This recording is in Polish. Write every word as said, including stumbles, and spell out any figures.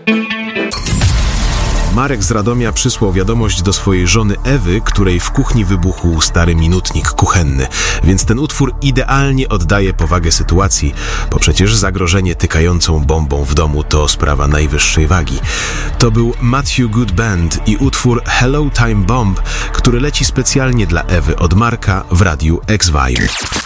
Marek z Radomia przysłał wiadomość do swojej żony Ewy, której w kuchni wybuchł stary minutnik kuchenny. Więc ten utwór idealnie oddaje powagę sytuacji, bo przecież zagrożenie tykającą bombą w domu to sprawa najwyższej wagi. To był Matthew Good Band i utwór Hello Time Bomb, który leci specjalnie dla Ewy od Marka w radiu X-Vibe.